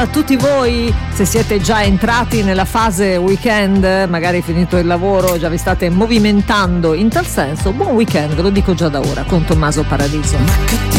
A tutti voi, se siete già entrati nella fase weekend, magari finito il lavoro, già vi state movimentando in tal senso, buon weekend, ve lo dico già da ora, con Tommaso Paradiso.